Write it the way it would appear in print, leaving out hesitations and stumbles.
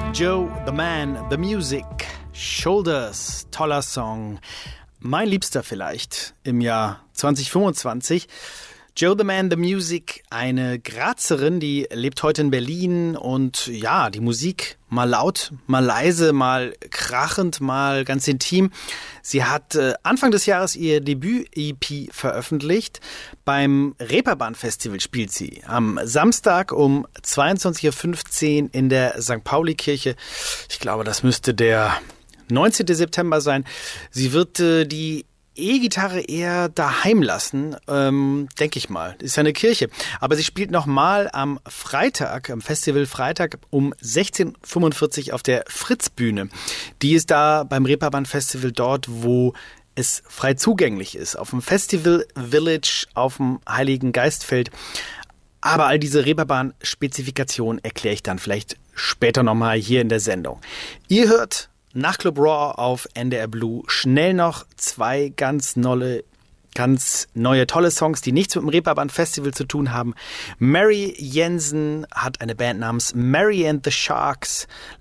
Joe, the Man, the Music, Shoulders, toller Song. Mein Liebster vielleicht im Jahr 2025. Joe, the Man, the Music, eine Grazerin, die lebt heute in Berlin und ja, die Musik mal laut, mal leise, mal krachend, mal ganz intim. Sie hat Anfang des Jahres ihr Debüt-EP veröffentlicht. Beim Reeperbahn-Festival spielt sie am Samstag um 22.15 Uhr in der St. Pauli-Kirche. Ich glaube, das müsste der 19. September sein. Sie wird die E-Gitarre eher daheim lassen, denke ich mal. Ist ja eine Kirche. Aber sie spielt nochmal am Freitag, am Festival Freitag um 16.45 Uhr auf der Fritz-Bühne. Die ist da beim Reeperbahn-Festival dort, wo es frei zugänglich ist. Auf dem Festival Village, auf dem Heiligen Geistfeld. Aber all diese Reeperbahn-Spezifikationen erkläre ich dann vielleicht später nochmal hier in der Sendung. Ihr hört Nachtclub Raw auf NDR Blue. Schnell noch zwei ganz neue, tolle Songs, die nichts mit dem Reeperbahn Festival zu tun haben. Mary Jensen hat eine Band namens Mary and the Sharks.